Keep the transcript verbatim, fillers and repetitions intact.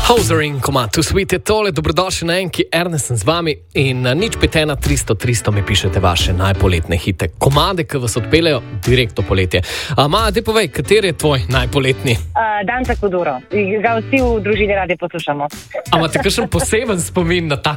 Hozering, komad, tu svite tole, dobrodošli na enki, Ernest sem z vami in na nič pet ena tristo tristo mi pišete vaše najpoletne hite. Komade, ki vas odpeljejo direkt v poletje. Maja, te povej, kateri je tvoj najpoletni? Uh, Danca Kuduro. Ga vsi v družini radi poslušamo. A imate kakšen poseben spomin na ta